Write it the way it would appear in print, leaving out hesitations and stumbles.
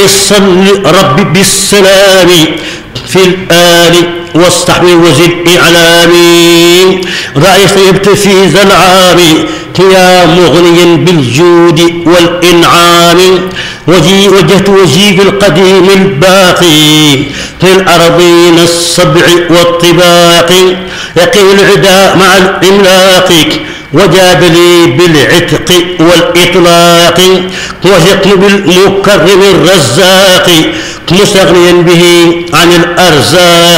صل ربي بالسلام في الآل واصطحب وزد إعلامي. رأيت في ذا العام يا مغنيا بالجود والإنعام. وجهت وجهي بالقديم الباقي في الأرضين السبع والطباق. يقي العداء مع الإملاق وجاد لي بالعتق والإطلاق. وثقت بالمكرم الرزاق مستغنيا به عن الأرزاق.